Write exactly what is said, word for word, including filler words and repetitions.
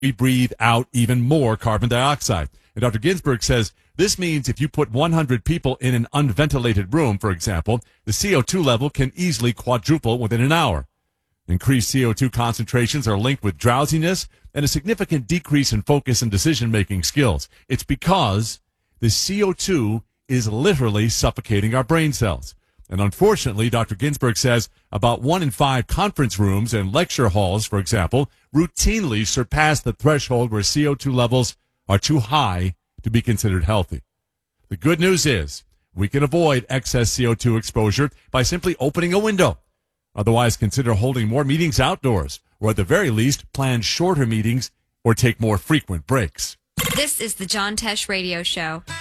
we breathe out even more carbon dioxide. And Doctor Ginsburg says this means if you put one hundred people in an unventilated room, for example, the C O two level can easily quadruple within an hour. Increased C O two concentrations are linked with drowsiness and a significant decrease in focus and decision-making skills. It's because the C O two is literally suffocating our brain cells. And unfortunately, Doctor Ginsburg says about one in five conference rooms and lecture halls, for example, routinely surpass the threshold where C O two levels are too high to be considered healthy. The good news is we can avoid excess C O two exposure by simply opening a window. Otherwise, consider holding more meetings outdoors, or at the very least, plan shorter meetings or take more frequent breaks. This is the John Tesh Radio Show.